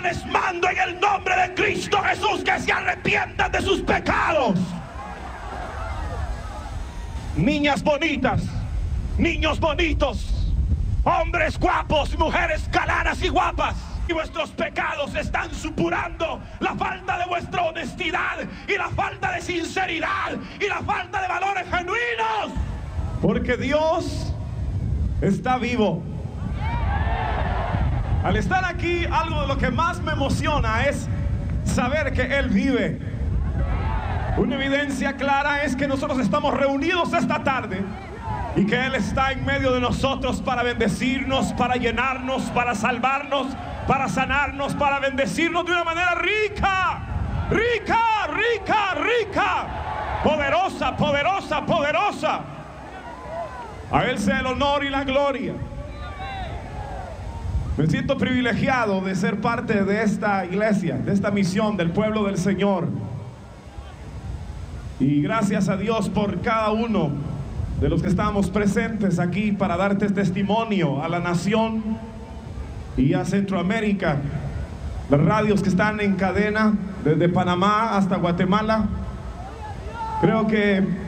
les mando en el nombre de Cristo Jesús que se arrepientan de sus pecados. Niñas bonitas, niños bonitos, hombres guapos, mujeres galanas y guapas, y vuestros pecados están supurando la falta de vuestra honestidad y la falta de sinceridad y la falta de valores genuinos. Porque Dios está vivo. Al estar aquí, algo de lo que más me emociona es saber que Él vive. Una evidencia clara es que nosotros estamos reunidos esta tarde y que Él está en medio de nosotros para bendecirnos, para llenarnos, para salvarnos, para sanarnos, para bendecirnos de una manera rica, rica, rica, rica, poderosa, poderosa, poderosa. A Él sea el honor y la gloria. Me siento privilegiado de ser parte de esta iglesia, de esta misión del pueblo del Señor. Y gracias a Dios por cada uno de los que estamos presentes aquí para darte testimonio a la nación y a Centroamérica. Las radios que están en cadena desde Panamá hasta Guatemala. Creo que